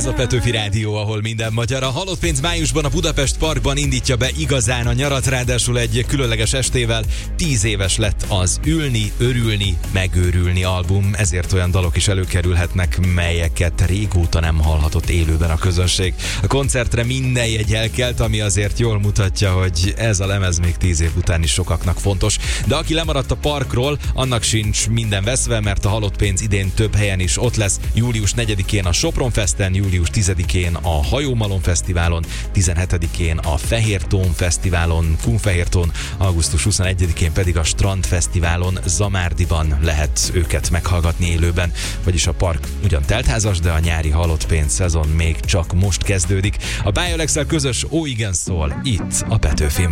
Ez a Petőfi Rádió, ahol minden magyar. A Halott pénz májusban a Budapest Parkban indítja be igazán a nyarat, ráadásul egy különleges estével. 10 éves lett az Ülni, Örülni, Megőrülni album, ezért olyan dalok is előkerülhetnek, melyeket régóta nem hallhatott élőben a közönség. A koncertre minden jegy elkelt, ami azért jól mutatja, hogy ez a lemez még 10 év után is sokaknak fontos. De aki lemaradt a parkról, annak sincs minden veszve, mert a Halott pénz idén több helyen is ott lesz. Július 4-én a Sopron Festen, július 10-én a Hajómalom Fesztiválon, 17-én a Fehértón Fesztiválon, Kunfehértón, augusztus 21-én pedig a Strand Fesztiválon, Zamárdiban lehet őket meghallgatni élőben. Vagyis a park ugyan teltházas, de a nyári Halott pénz szezon még csak most kezdődik. A Bialex-el közös Ó igen szól itt a Petőfin.